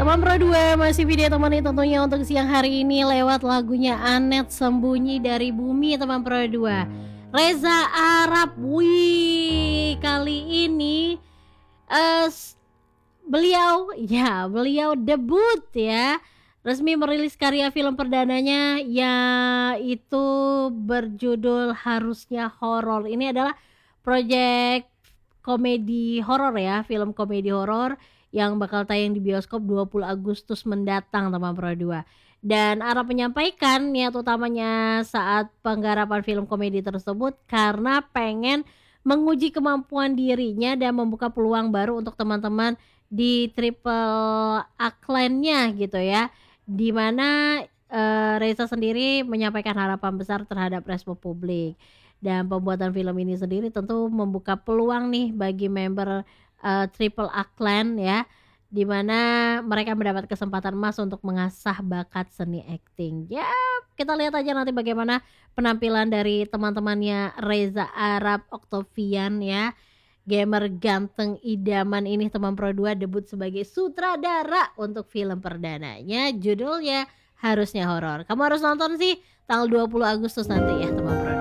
Teman Pro 2 masih video temani tentunya untuk siang hari ini lewat lagunya Anet Sembunyi dari Bumi teman Pro 2. Reza Arab, wih kali ini eh, s- beliau debut ya, resmi merilis karya film perdananya yaitu berjudul Harusnya Horor. Ini adalah proyek komedi horor ya, film komedi horor yang bakal tayang di bioskop 20 Agustus mendatang teman Pro 2. Dan Arab menyampaikan niat utamanya saat penggarapan film komedi tersebut karena pengen menguji kemampuan dirinya dan membuka peluang baru untuk teman-teman di triple A-nya gitu ya. Dimana Reza sendiri menyampaikan harapan besar terhadap respon publik. Dan pembuatan film ini sendiri tentu membuka peluang nih bagi member Triple A Clan ya, di mana mereka mendapat kesempatan emas untuk mengasah bakat seni acting. Ya, kita lihat aja nanti bagaimana penampilan dari teman-temannya Reza Arab Octavian ya. Gamer ganteng idaman ini teman Pro 2 debut sebagai sutradara untuk film perdananya, judulnya Harusnya Horor. Kamu harus nonton sih tanggal 20 Agustus nanti ya teman Pro